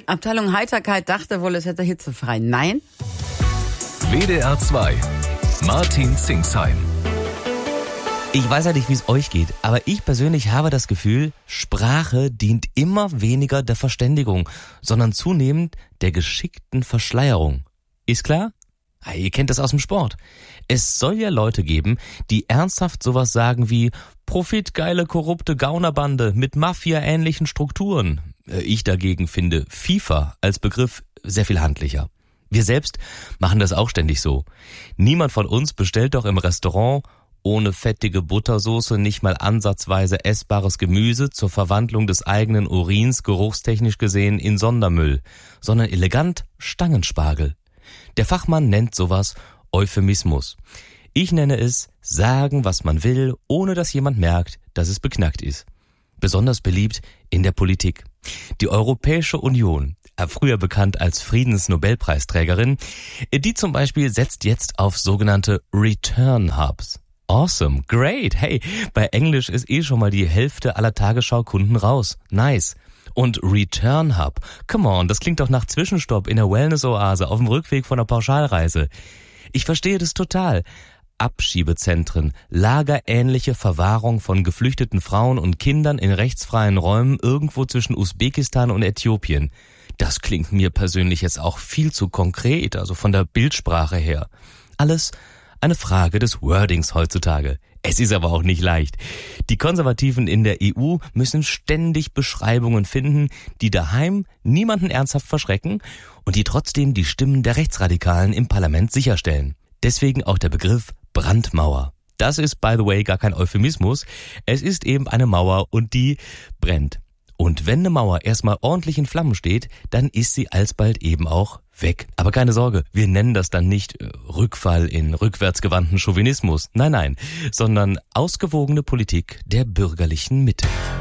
Abteilung Heiterkeit dachte wohl, es hätte hitzefrei. Nein. WDR 2. Martin Zingsheim. Ich weiß ja nicht, wie es euch geht, aber ich persönlich habe das Gefühl, Sprache dient immer weniger der Verständigung, sondern zunehmend der geschickten Verschleierung. Ist klar? Ja, ihr kennt das aus dem Sport. Es soll ja Leute geben, die ernsthaft sowas sagen wie profitgeile, korrupte Gaunerbande mit Mafia-ähnlichen Strukturen. Ich dagegen finde FIFA als Begriff sehr viel handlicher. Wir selbst machen das auch ständig so. Niemand von uns bestellt doch im Restaurant ohne fettige Buttersoße nicht mal ansatzweise essbares Gemüse zur Verwandlung des eigenen Urins geruchstechnisch gesehen in Sondermüll, sondern elegant Stangenspargel. Der Fachmann nennt sowas Euphemismus. Ich nenne es sagen, was man will, ohne dass jemand merkt, dass es beknackt ist. Besonders beliebt in der Politik. Die Europäische Union, früher bekannt als Friedensnobelpreisträgerin, die zum Beispiel setzt jetzt auf sogenannte Return Hubs. Awesome, great, hey, bei Englisch ist schon mal die Hälfte aller Tagesschau-Kunden raus. Nice. Und Return Hub, come on, das klingt doch nach Zwischenstopp in der Wellness-Oase auf dem Rückweg von einer Pauschalreise. Ich verstehe das total. Abschiebezentren, lagerähnliche Verwahrung von geflüchteten Frauen und Kindern in rechtsfreien Räumen irgendwo zwischen Usbekistan und Äthiopien. Das klingt mir persönlich jetzt auch viel zu konkret, also von der Bildsprache her. Alles eine Frage des Wordings heutzutage. Es ist aber auch nicht leicht. Die Konservativen in der EU müssen ständig Beschreibungen finden, die daheim niemanden ernsthaft verschrecken und die trotzdem die Stimmen der Rechtsradikalen im Parlament sicherstellen. Deswegen auch der Begriff Brandmauer. Das ist, by the way, gar kein Euphemismus. Es ist eben eine Mauer und die brennt. Und wenn eine Mauer erstmal ordentlich in Flammen steht, dann ist sie alsbald eben auch weg. Aber keine Sorge, wir nennen das dann nicht Rückfall in rückwärtsgewandten Chauvinismus. Nein, sondern ausgewogene Politik der bürgerlichen Mitte.